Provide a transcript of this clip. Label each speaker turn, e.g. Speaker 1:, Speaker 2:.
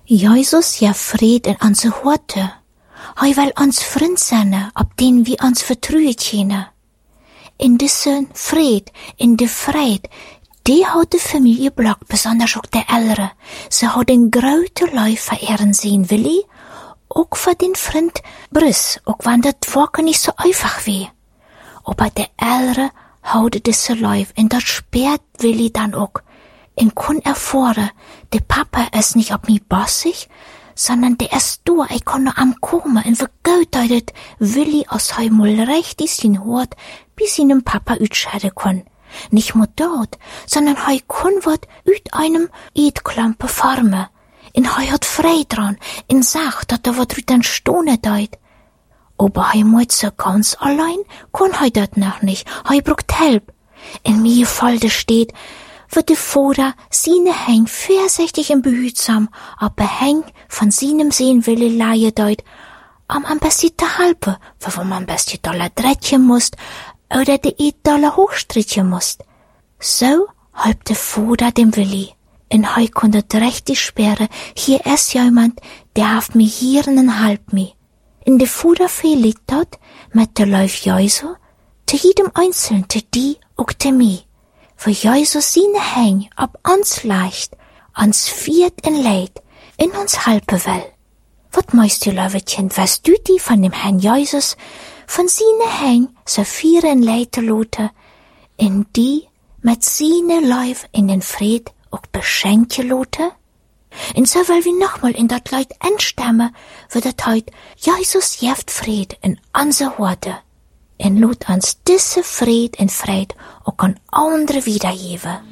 Speaker 1: Jesus ja fred in onze horte. Hij wil ons vriend zijn, op den we ons vertrouwen kunnen. In deze vrede, in de vrede, die houdt de familieblok, besonders ook de ouderen. Ze houden grote lui verehren zien, Willi. Ook voor den vriend Brus, ook wanneer het vaak niet zo einfach wie. Aber de ouderen houden deze lui, en dat speert Willi dan ook. En kon erfahren, de papa is niet op mij bossig, sondern der ist da, ich kann noch am kommen, und wie gut dat Willi als hij mal recht is ihn hört, bis ihn Papa utscheiden kann. Nicht nur dort, sondern hij kann wat uit einem Eidklampe formen. Und hij hat frei dran, und sagt, dat wat uit den Stone deit. Aber hij moet so ganz allein, kann hij dat noch nicht, hij braucht Hilfe. In mir Folge steht, wird der Vater seine Heng vorsichtig und behutsam, aber Heng von seinem Sehnwille leihe deut, am besten te helpen, wo man am besten $3 dretchen musst, oder de $1 hochstrichen musst. So halb der Vater dem Willi. En hij kon het richtig sperren, hier ist jemand, der haft mir hier en halb mi. In de Vater verliegt dat, mit der Lauf Jesu, te jedem Einzelnen, te die, ook te mi. Voor Jesus seine Heng op ons leicht, ons viert en leid, in ons helpen wil. Wat meist du, Löwetchen, was du die von dem Herrn Jesus, von seine Heng so vier en leid te loten, in die met seine Leib in den Fried ook beschenken loten? En so will wir nochmal in dat Leid einstemmen, wo dat heut Jesus jeft Fried in onze Horde. En laat ons diese Fried en Fried ook aan anderen wiedergeven.